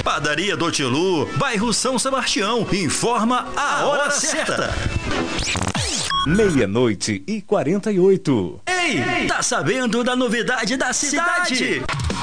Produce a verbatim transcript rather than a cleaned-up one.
Padaria do Tilu, bairro São Sebastião. Informa a hora certa. Meia-noite e quarenta e oito. Ei, tá sabendo da novidade da cidade?